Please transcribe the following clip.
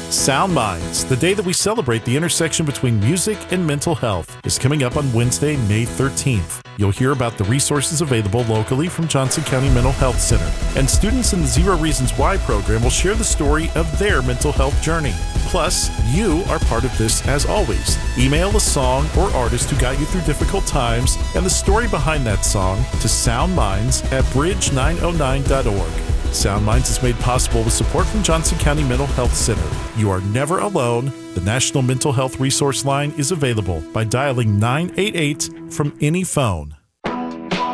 Sound Minds, the day that we celebrate the intersection between music and mental health, is coming up on Wednesday, May 13th. You'll hear about the resources available locally from Johnson County Mental Health Center. And students in the Zero Reasons Why program will share the story of their mental health journey. Plus, you are part of this as always. Email a song or artist who got you through difficult times and the story behind that song to soundminds@bridge909.org. Sound Minds is made possible with support from Johnson County Mental Health Center. You are never alone. The National Mental Health Resource Line is available by dialing 988 from any phone.